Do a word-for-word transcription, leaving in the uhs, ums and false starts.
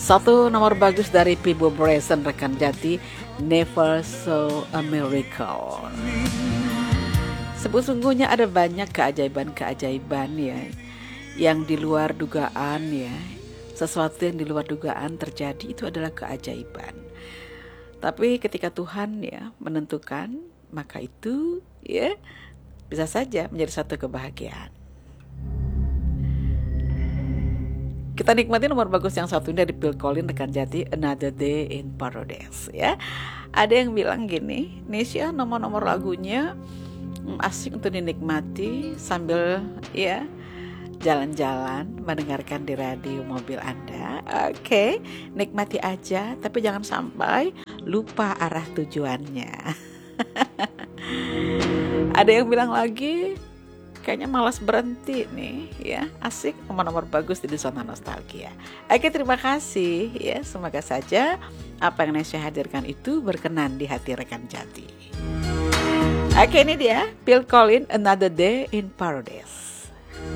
Satu nomor bagus dari Pibo Bryson rekan Jati, Never Saw a Miracle. Sesungguhnya ada banyak keajaiban-keajaiban ya, yang di luar dugaan ya. Sesuatu yang di luar dugaan terjadi itu adalah keajaiban. Tapi ketika Tuhan ya menentukan, maka itu ya bisa saja menjadi satu kebahagiaan. Kita nikmati nomor bagus yang satu ini dari Phil Collins rekan Jati, Another Day in Paradise ya. Ada yang bilang gini, Nisha nomor-nomor lagunya asik untuk dinikmati sambil ya jalan-jalan mendengarkan di radio mobil Anda. Oke, okay, nikmati aja, tapi jangan sampai lupa arah tujuannya. Ada yang bilang lagi, kayaknya malas berhenti nih ya. Asik nomor-nomor bagus di zona nostalgia. Oke, terima kasih ya. Semoga saja apa yang Nesya hadirkan itu berkenan di hati rekan Jati. Oke, ini dia Phil Collins, Another Day in Paradise.